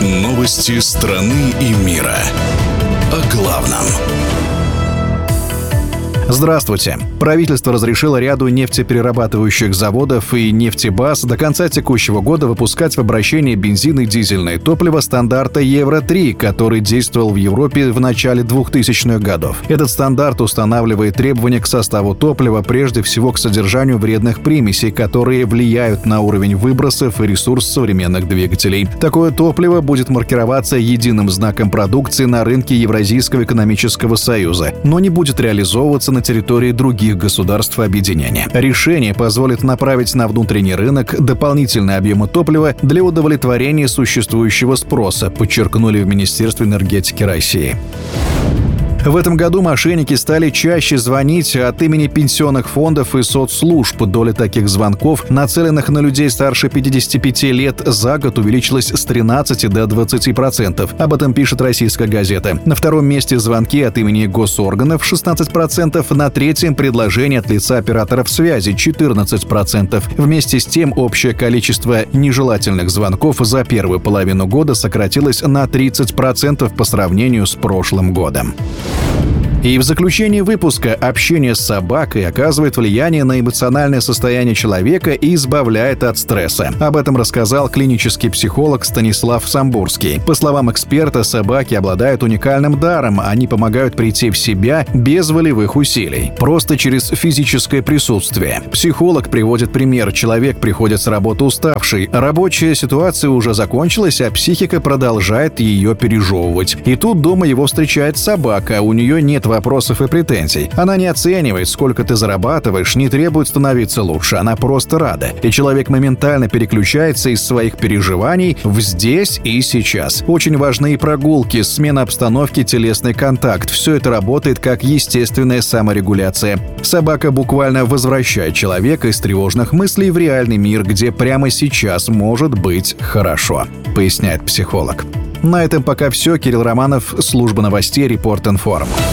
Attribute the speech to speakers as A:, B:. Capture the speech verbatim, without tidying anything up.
A: Новости страны и мира. О главном.
B: Здравствуйте. Правительство разрешило ряду нефтеперерабатывающих заводов и нефтебаз до конца текущего года выпускать в обращение бензин и дизельное топливо стандарта Евро три, который действовал в Европе в начале двухтысячных годов. Этот стандарт устанавливает требования к составу топлива, прежде всего к содержанию вредных примесей, которые влияют на уровень выбросов и ресурс современных двигателей. Такое топливо будет маркироваться единым знаком продукции на рынке Евразийского экономического союза, но не будет реализовываться на территории других государств объединения. Решение позволит направить на внутренний рынок дополнительные объемы топлива для удовлетворения существующего спроса, подчеркнули в Министерстве энергетики России. В этом году мошенники стали чаще звонить от имени пенсионных фондов и соцслужб. Доля таких звонков, нацеленных на людей старше пятидесяти пяти лет, за год увеличилась с тринадцати до двадцати процентов. Об этом пишет «Российская газета». На втором месте звонки от имени госорганов – шестнадцать процентов, на третьем – предложения от лица операторов связи – четырнадцать процентов. Вместе с тем, общее количество нежелательных звонков за первую половину года сократилось на тридцать процентов по сравнению с прошлым годом. И в заключении выпуска: общение с собакой оказывает влияние на эмоциональное состояние человека и избавляет от стресса. Об этом рассказал клинический психолог Станислав Самбурский. По словам эксперта, собаки обладают уникальным даром. Они помогают прийти в себя без волевых усилий, просто через физическое присутствие. Психолог приводит пример. Человек приходит с работы уставший. Рабочая ситуация уже закончилась, а психика продолжает ее пережевывать. И тут дома его встречает собака. У нее нет вопросов и претензий. Она не оценивает, сколько ты зарабатываешь, не требует становиться лучше. Она просто рада. И человек моментально переключается из своих переживаний в здесь и сейчас. Очень важны и прогулки, смена обстановки, телесный контакт. Все это работает как естественная саморегуляция. Собака буквально возвращает человека из тревожных мыслей в реальный мир, где прямо сейчас может быть хорошо, поясняет психолог. На этом пока все. Кирилл Романов, служба новостей Репорт Информ.